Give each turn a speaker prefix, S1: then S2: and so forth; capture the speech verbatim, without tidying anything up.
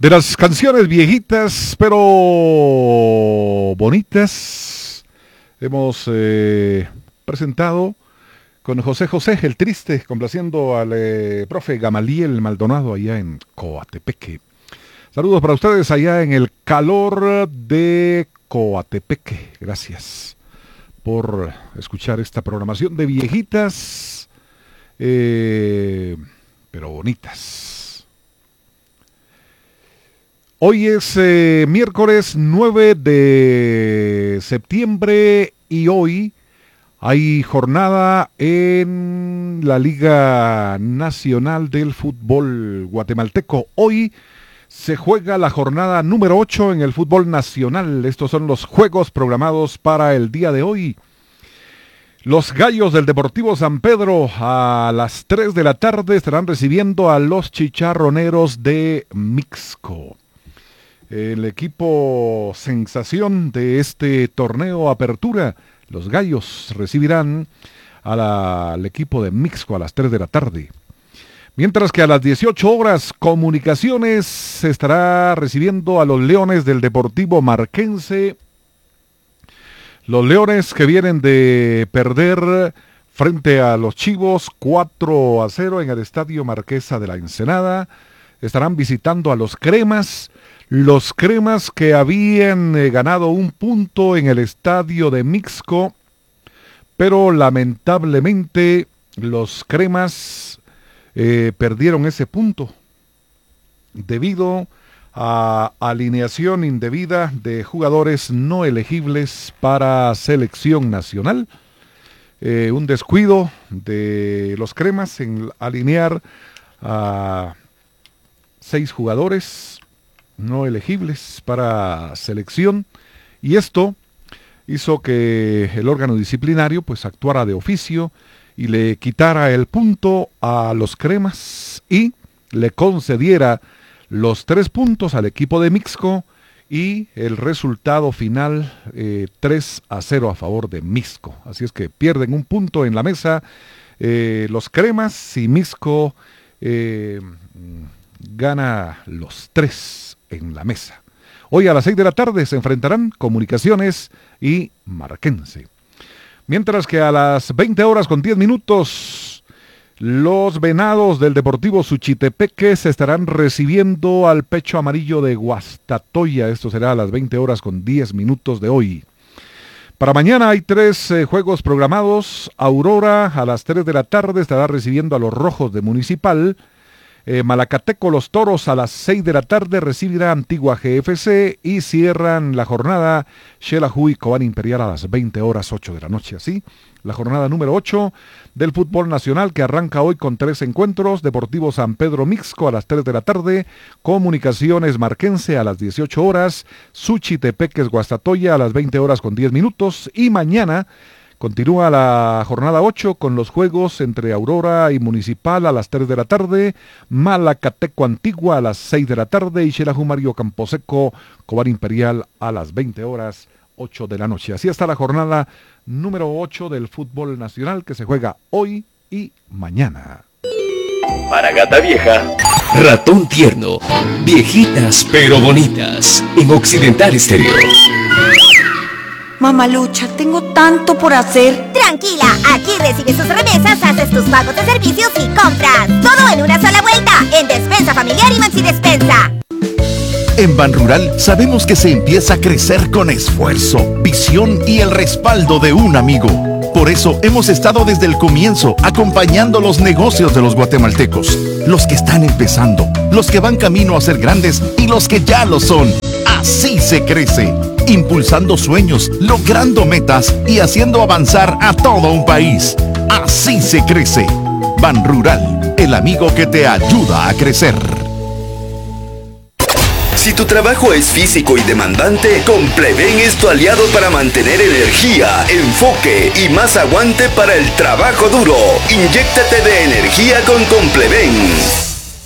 S1: De las canciones viejitas, pero bonitas, hemos eh, presentado con José José, el Triste, complaciendo al eh, profe Gamaliel Maldonado allá en Coatepeque. Saludos para ustedes allá en el calor de Coatepeque. Gracias por escuchar esta programación de viejitas, eh, pero bonitas. Hoy es eh, miércoles nueve de septiembre y hoy hay jornada en la Liga Nacional del Fútbol Guatemalteco. Hoy se juega la jornada número ocho en el fútbol nacional. Estos son los juegos programados para el día de hoy. Los Gallos del Deportivo San Pedro a las tres de la tarde estarán recibiendo a los Chicharroneros de Mixco. El equipo sensación de este torneo Apertura, los Gallos, recibirán a la, al equipo de Mixco a las tres de la tarde. Mientras que a las dieciocho horas, Comunicaciones se estará recibiendo a los Leones del Deportivo Marquense. Los Leones que vienen de perder frente a los Chivos cuatro a cero en el Estadio Marquesa de la Ensenada, estarán visitando a los Cremas. Los Cremas que habían eh, ganado un punto en el estadio de Mixco, pero lamentablemente los Cremas eh, perdieron ese punto debido a alineación indebida de jugadores no elegibles para selección nacional. Eh, un descuido de los Cremas en alinear a seis jugadores no elegibles para selección, y esto hizo que el órgano disciplinario pues actuara de oficio y le quitara el punto a los Cremas y le concediera los tres puntos al equipo de Mixco, y el resultado final eh, tres a cero a favor de Mixco. Así es que pierden un punto en la mesa eh, los Cremas, y Mixco eh, gana los tres en la mesa. Hoy a las seis de la tarde se enfrentarán Comunicaciones y Marquense. Mientras que a las veinte horas con diez minutos, los Venados del Deportivo Suchitepeque se estarán recibiendo al Pecho Amarillo de Guastatoya. Esto será a las veinte horas con diez minutos de hoy. Para mañana hay tres eh, juegos programados. Aurora a las tres de la tarde estará recibiendo a los Rojos de Municipal. Eh, Malacateco, los Toros a las seis de la tarde recibirá Antigua G F C, y cierran la jornada Xelajú y Cobán Imperial a las veinte horas ocho de la noche. Así, la jornada número ocho del fútbol nacional, que arranca hoy con tres encuentros: Deportivo San Pedro Mixco a las tres de la tarde, Comunicaciones Marquense a las dieciocho horas, Suchitepeques Guastatoya a las veinte horas con diez minutos, y mañana continúa la jornada ocho con los juegos entre Aurora y Municipal a las tres de la tarde, Malacateco Antigua a las seis de la tarde y Xelajú Mario Camposeco Cobán Imperial a las veinte horas ocho de la noche. Así está la jornada número ocho del fútbol nacional, que se juega hoy y mañana.
S2: Para Gata Vieja, Ratón Tierno, viejitas pero bonitas, en Occidental Estéreo.
S3: Mamalucha, tengo tanto por hacer.
S4: Tranquila, aquí recibes tus remesas, haces tus pagos de servicios y compras. Todo en una sola vuelta, en Despensa Familiar y Maxi Despensa.
S5: En Banrural sabemos que se empieza a crecer con esfuerzo, visión y el respaldo de un amigo. Por eso hemos estado desde el comienzo acompañando los negocios de los guatemaltecos, los que están empezando, los que van camino a ser grandes y los que ya lo son. Así se crece, impulsando sueños, logrando metas y haciendo avanzar a todo un país. Así se crece. Banrural, el amigo que te ayuda a crecer.
S2: Si tu trabajo es físico y demandante, Compleven es tu aliado para mantener energía, enfoque y más aguante para el trabajo duro. Inyéctate de energía con Compleven.